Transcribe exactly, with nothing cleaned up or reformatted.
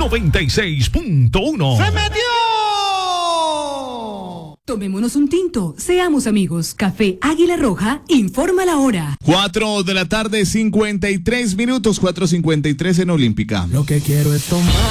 noventa y seis punto uno. ¡Se metió! Tomémonos un tinto, seamos amigos. Café Águila Roja, informa la hora. cuatro de la tarde, cincuenta y tres minutos, cuatro cincuenta y tres en Olímpica. Lo que quiero es tomar.